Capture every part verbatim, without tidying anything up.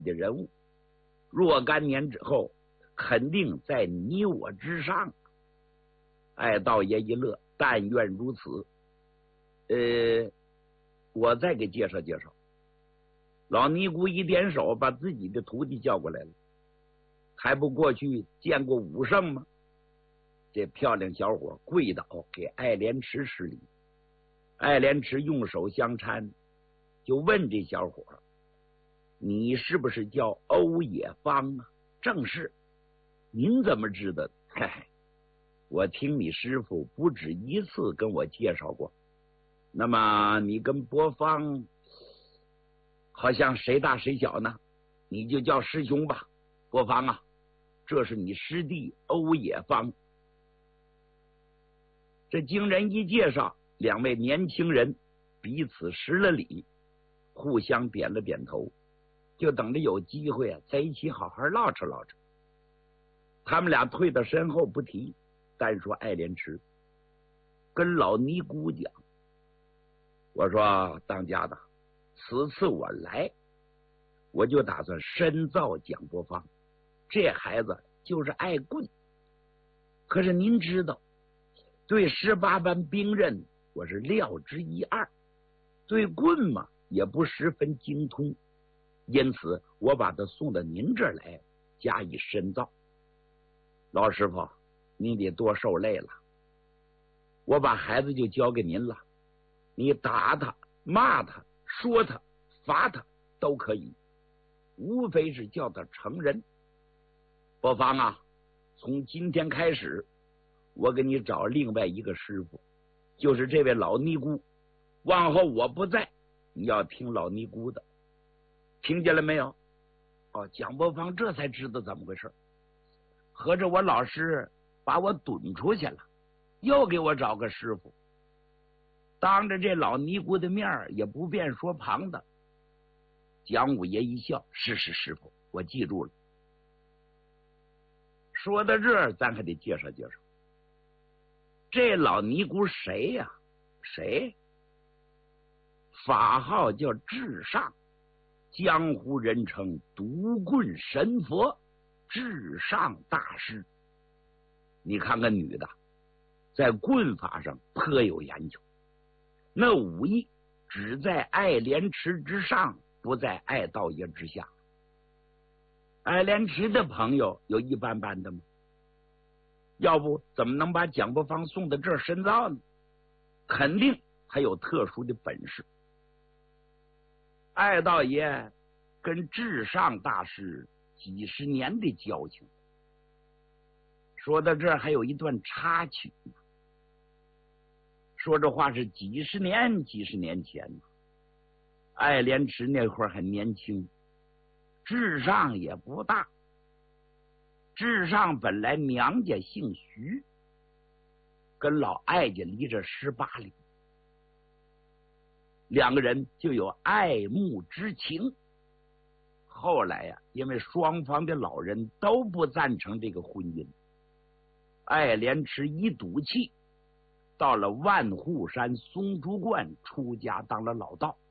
的人物，若干年之后肯定在你我之上。艾道爷一乐，但愿如此。呃，我再给介绍介绍。老尼姑一点手，把自己的徒弟叫过来了。还不过去见过武圣吗？这漂亮小伙跪倒给艾莲池施礼。艾莲池用手相搀，就问这小伙：你是不是叫欧野芳啊？正是。您怎么知道？嘿嘿，我听你师傅不止一次跟我介绍过。那么你跟波方好像谁大谁小呢？你就叫师兄吧。波方啊，这是你师弟欧野芳。这经人一介绍，两位年轻人彼此施了礼，互相点了点头，就等着有机会啊，在一起好好唠扯唠扯。他们俩退到身后不提，单说爱莲池跟老尼姑讲：我说当家的，此次我来，我就打算深造蒋伯方，这孩子就是爱棍。可是您知道，对十八般兵刃我是料之一二，对棍嘛也不十分精通，因此我把他送到您这儿来加以深造。老师傅，你得多受累了，我把孩子就交给您了，你打他、骂他、说他、罚他都可以，无非是叫他成人。伯方啊，从今天开始，我给你找另外一个师傅，就是这位老尼姑，往后我不在，你要听老尼姑的，听见了没有？哦，蒋伯方这才知道怎么回事，合着我老师把我怼出去了，又给我找个师傅，当着这老尼姑的面也不便说旁的。蒋五爷一笑：是是师傅，我记住了。说到这儿，咱还得介绍介绍这老尼姑谁呀、啊？谁？法号叫至上，江湖人称独棍神佛，至上大师。你看看女的，在棍法上颇有研究，那武艺只在爱莲池之上，不在爱道爷之下。爱莲池的朋友有一般般的吗？要不怎么能把蒋伯方送到这儿深造呢？肯定还有特殊的本事。爱道爷跟至上大师几十年的交情。说到这儿还有一段插曲，说这话是几十年几十年前，爱莲池那会儿很年轻，至上也不大。至上本来娘家姓徐，跟老艾家离着十八里，两个人就有爱慕之情。后来呀、啊，因为双方的老人都不赞成这个婚姻，爱莲池一赌气，到了万户山松竹观出家当了老道。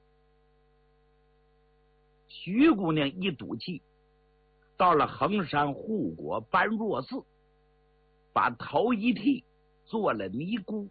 徐姑娘一赌气，到了衡山护国般若寺，把头一剃，做了尼姑。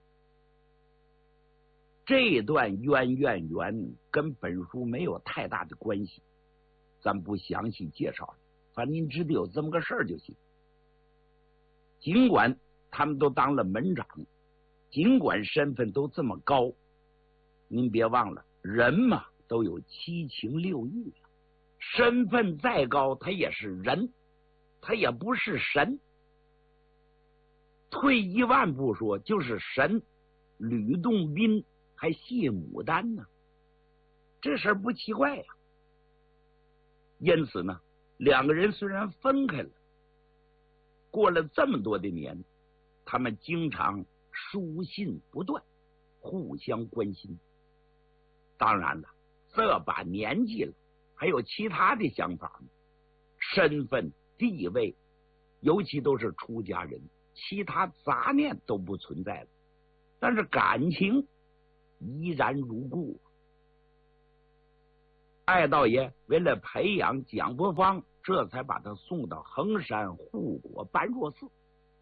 这段渊源缘跟本书没有太大的关系，咱不详细介绍，反正您知道有这么个事儿就行。尽管他们都当了门长，尽管身份都这么高，您别忘了，人嘛都有七情六欲，身份再高他也是人，他也不是神。退一万步说，就是神吕洞宾还谢牡丹呢，这事儿不奇怪呀、啊。因此呢，两个人虽然分开了，过了这么多的年，他们经常书信不断，互相关心。当然了，这把年纪了，还有其他的想法呢，身份地位，尤其都是出家人，其他杂念都不存在了，但是感情依然如故。 艾道爷为了培养蒋伯芳，这才把他送到衡山护国般若寺。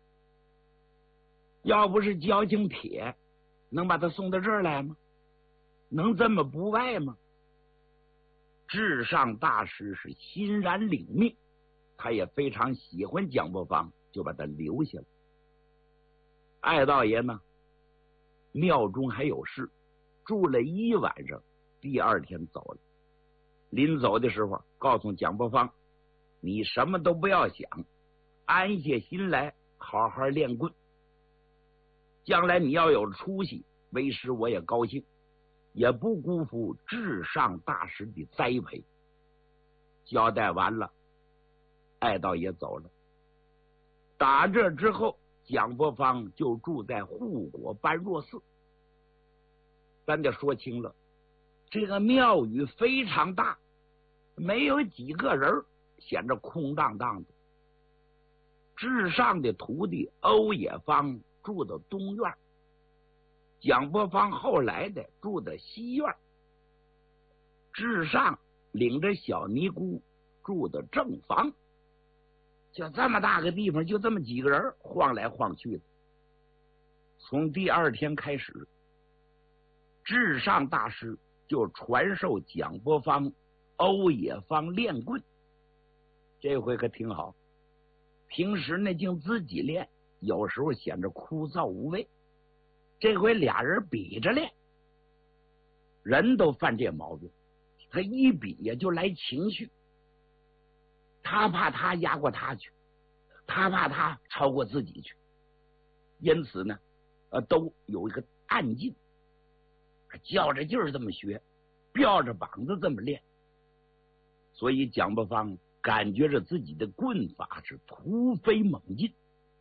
要不是交情铁，能把他送到这儿来吗？能这么不外吗？至上大师是欣然领命，他也非常喜欢蒋伯芳，就把他留下了。艾道爷呢，庙中还有事，住了一晚上，第二天走了。临走的时候，告诉蒋伯芳，你什么都不要想，安下心来，好好练棍。将来你要有出息，为师我也高兴，也不辜负至上大师的栽培。交代完了，艾道爷走了。打这之后，蒋伯芳就住在护国般若寺。咱得说清了，这个庙宇非常大，没有几个人，显着空荡荡的。至上的徒弟欧野芳住到东院，蒋伯芳后来的住在西院，至上领着小尼姑住的正房。就这么大个地方，就这么几个人晃来晃去的。从第二天开始，至上大师就传授蒋伯芳、欧野芳练棍。这回可挺好，平时呢净自己练，有时候显着枯燥无味。这回俩人比着练，人都犯这毛病，他一比也就来情绪，他怕他压过他去，他怕他超过自己去，因此呢，呃，都有一个暗劲，较着劲儿这么学，吊着膀子这么练。所以蒋伯芳感觉着自己的棍法是突飞猛进。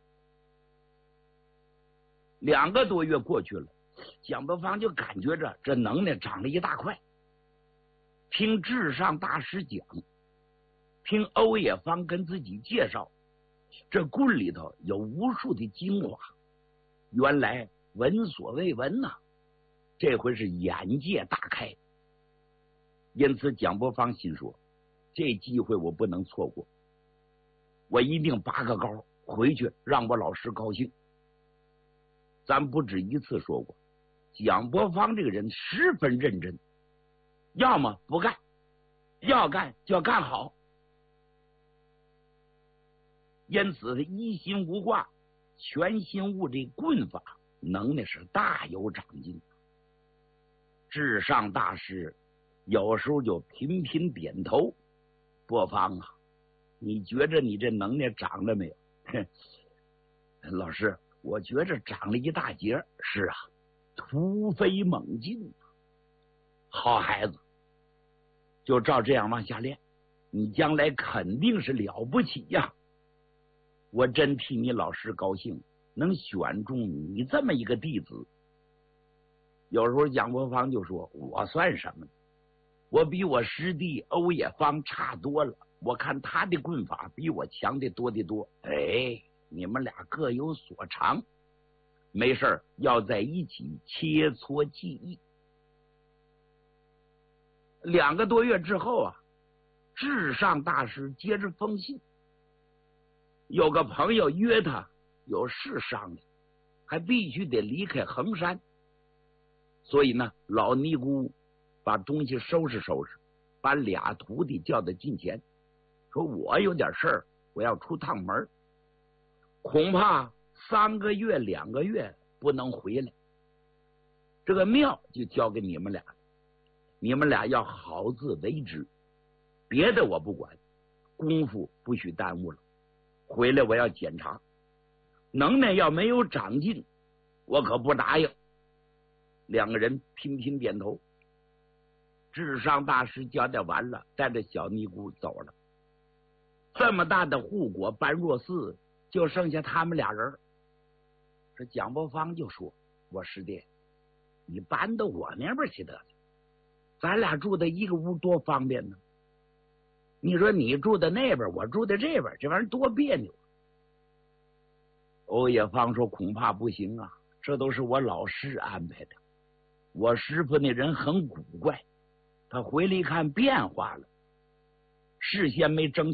两个多月过去了，蒋伯芳就感觉着这能耐长了一大块。听至上大师讲，听欧野芳跟自己介绍，这棍里头有无数的精华，原来闻所未闻呐、啊！这回是眼界大开。因此蒋伯芳心说，这机会我不能错过，我一定拔个高回去让我老师高兴。咱不止一次说过，蒋伯芳这个人十分认真，要么不干，要干就要干好。因此他一心无挂，全心悟这棍法，能耐是大有长进。至上大师有时候就频频点头，伯芳啊，你觉着你这能耐长了没有？老师，我觉着长了一大截。是啊，突飞猛进。好孩子，就照这样往下练，你将来肯定是了不起呀！我真替你老师高兴，能选中你这么一个弟子。有时候蒋伯芳就说，我算什么呢？我比我师弟欧野芳差多了，我看他的棍法比我强的多得多。哎，你们俩各有所长，没事要在一起切磋技艺。两个多月之后啊，至上大师接着封信，有个朋友约他有事商量，还必须得离开衡山。所以呢，老尼姑把东西收拾收拾，把俩徒弟叫到近前，说我有点事儿，我要出趟门，恐怕三个月两个月不能回来，这个庙就交给你们俩，你们俩要好自为之，别的我不管，功夫不许耽误了。回来我要检查，能耐要没有长进，我可不答应。两个人频频点头。至上大师交代完了，带着小尼姑走了。这么大的护国般若寺，就剩下他们俩人。这蒋伯芳就说，我师弟，你搬到我那边去得了，咱俩住在一个屋多方便呢。你说你住在那边，我住在这边，这玩意儿多别扭。欧野芳说，恐怕不行啊，这都是我老师安排的，我师傅那人很古怪， 他回来一看变化了，事先没整